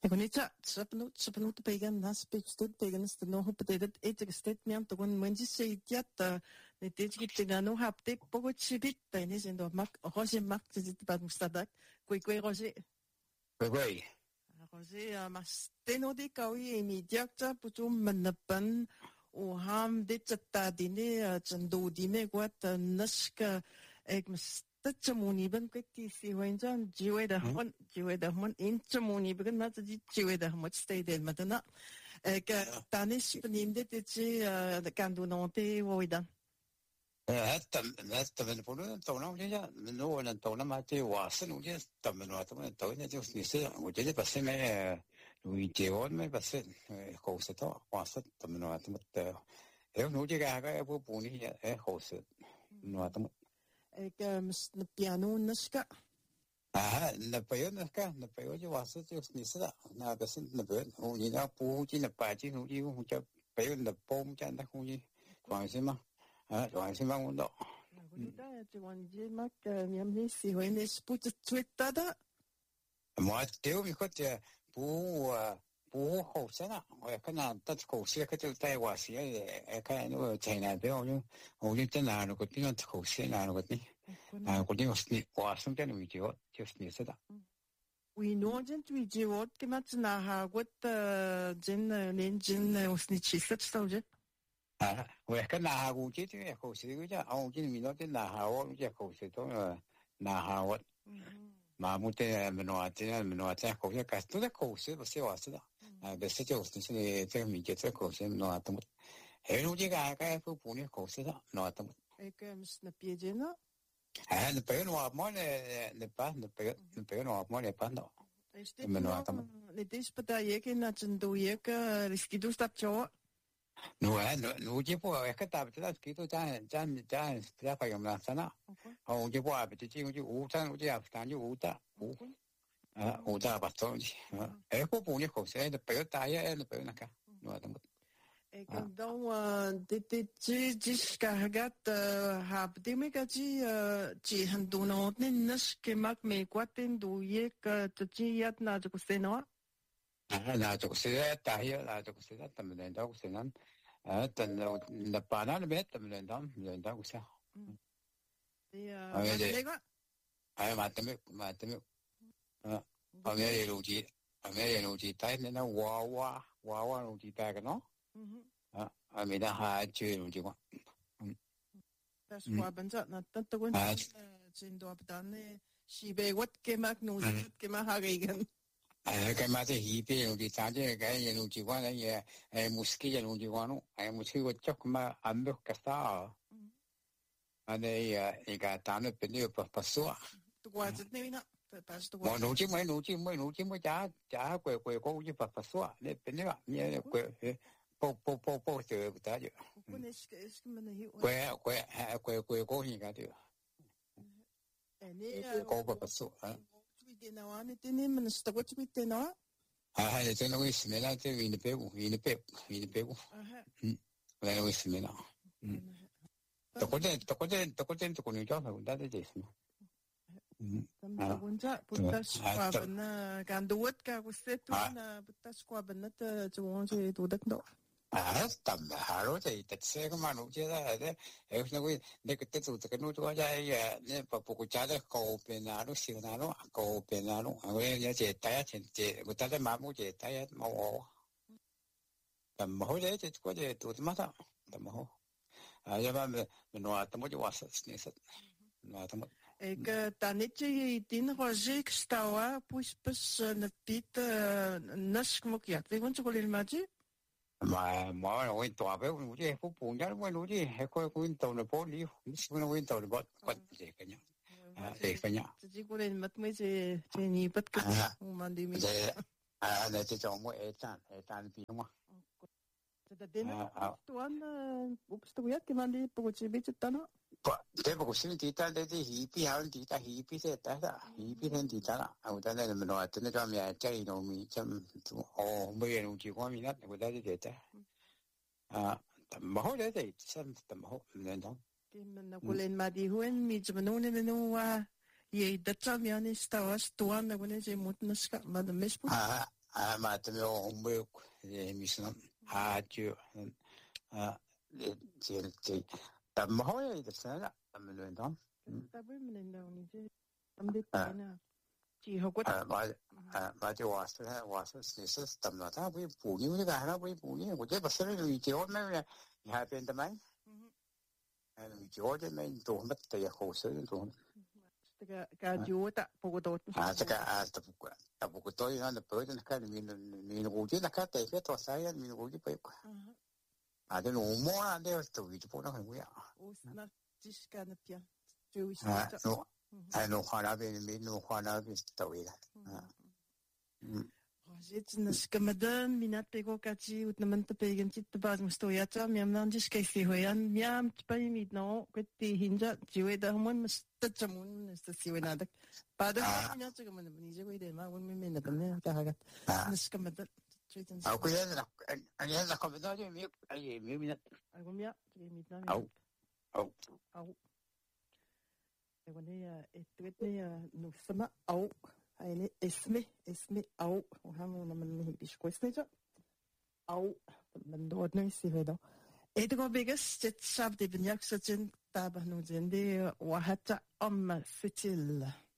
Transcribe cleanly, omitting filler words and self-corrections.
kun itse sapanut peigan nas peikstud peigan stano hopetet etekestet mian tukun menji seitiat ne tejikit no hapte pogot sibit tani sendo mak roje mak tejit bad mustadak kui roje kui roje mas teno de kawi imediata putum manapan o ham de chatta dine chando dime kwat naska ek mas تجموني بن كتي سي وين جان جوي ده من انتموني بن ما تجي جوي ده ما تستيدل مدنا كتانيش بنيم ده تجي كان دو نونتي ويدا هتا من بقولون تونا وجينا من هو أن تونا ما تي واصل وجينا تمن واتمن تونا جوس نسي وجينا بس ما ويجيون ما بس خوسته واصل تمن واتمن هو نوجي كاغا أبو بوني خوسته واتمن مش نبيانو نشكا نبيو جو واسط جو نسلا نا بس نبيو هو ينا بو جي نباجي هو يو هو جا بيو نبوم جان ده هو يي جوانسيما جوانسيما وندو ده جوانجي ماك يمني سي وين سبوت تويتا ده ما تيو ميكوت不好生啊！我看那这口水可就带我些，看那个菜那边我就真拿那个地方口水拿那个地，我地方是我生在那边就是你说的。 为诺真对就我他妈只拿下我的真年真我是你七十岁着。 我看拿下我这边口水个家，我这边那边拿下我这口水都拿下我。ما ممكن من وقتها كوسة كاستودا كوسة بس واسطة بس جوز نسي تهم يجت كوسة من وقتها هنو جيكا كاي فبوني كوسة من وقتها إيه مش نبيجنا نبيون وابمان نبيون وابمان يباندو من وقتها نديش بدا يكي ناتندو يكا ريسكيدو ستابشوا نو جيبوا كتاب تلاش كيتو جان بلا فيوم لا سنة أو جيبوا بتجي وجي وطن وجي أفتان جو وطا وطا بطل إيه هو بوني خوسة ده بيو تايا ده بيو نكا نو أدم كان تجي كهجات هابدي كجي جي هندونو ننش كماك ميقواتين دويك تجي ياتنا جكوسينوا لا تقصي تاهي لا تقصي تملين دا قصينا تن نبانا نبيت تملين دا قصي أي ما تمي أمي روجي تاي لنا واوا روجي تاي كنو أمي دا هاجي روجي ما بس وابنجا نتنتقون جندو أبدان شيبي وات كماك نوزي كما هاغيغن cái mà thế hi pe thì sáng chứ cái gì chỉ quan là gì musky gì chỉ quan nó musky cái chắc mà ăn được cái sao anh ấy cái tao nó bên đây bắt sủa qua chút này nè mà nấu chỉ mới chả quay có cái bắt sủa này bên đây như quay po chờ bị ta chứ quay có gì cả chứ có bắt sủa Tweetenawa ni tini menstago tweetenawa. Itu nak wismela tu ini pegu. Lain wismela. Tokoten tukuni jauh aku dah ada jesma. Punca putas kuabana kanduat ka kuset tu na putas kuabana tu cuma je tu dak do. Tambah haru je, tak saya kemana je dah ada. Nak ni kita tu terkena tu aja ya. Ni papu cara kau penaru siunaru, kau penaru. Aku ni je tayar je, kita ada mamu je tayar mau. Tambah je je tu je tu masa. Tambah. Jadi menua temu je wasat ni set. Menua temu. Tanit je tin rojek stawa puis nepit nask mukiat. Legon sekolah ilmaji. mà nói tòa với nó chứ phúc buồn nhất với nó chứ hay coi cái tàu nó bỏ đi nó cái tàu nó bỏ quật gì cái nhá gì cái nhá chỉ có lên mất mấy cái nhị bất cứ mà đi mình này chỉ cho mỗi tan gì mà thế đến tuần bút tôi biết cái mà đi bút chỉ biết chút đó thế bút xin thì ta đây thì hippie hay thì ta hippie thế ta hippie thế thì ta là ta này mình nói thế cho mình chơi nó mình chăm bây giờ nó chỉ có mình nát người ta thì thế tầm máu đấy thì xem tầm máu nên đó cái mình nó lên mà đi huấn mình chỉ mình nói vậy đất cho mình này stawas tuan là cái gì một nó sắp mà nó mấy phút mà tụi mình mưa mình xem chưa chỉ tầm hỏi thì sao đó mình luyện đó ta với mình đâu như thế tâm biết cái nào chỉ học quất mà就我是你是怎么他会补牛这个还会补牛我觉得是那个脚那个你还变得没脚这没做乜的好水做 cái chúa ta bộ đồ 这个不过多那不是那个你我觉得那个对个多少呀你我就不这农忙啊这都就不能很无聊那只是干的片就是农化那边没农化那边都一个 Sitten skamadan minat pego kachi utnaman tapegan chit tabas mustoya cha miamnan dis kaisi hoyan miam pai mit no kati hinja jiwe da homon masta chamun masta siwenadak pada minat cha gaman ni je de ma won men na ne ta hagat skamadan chitan ko yan na komento je mi minat algo mia mit na au ewone etwetne no sama au Eine esme au haben wir man ich weiß nicht au man dort nicht sie wieder etwa biggest jetzt schafft die benjak so sind da nur sind die wahata am fitil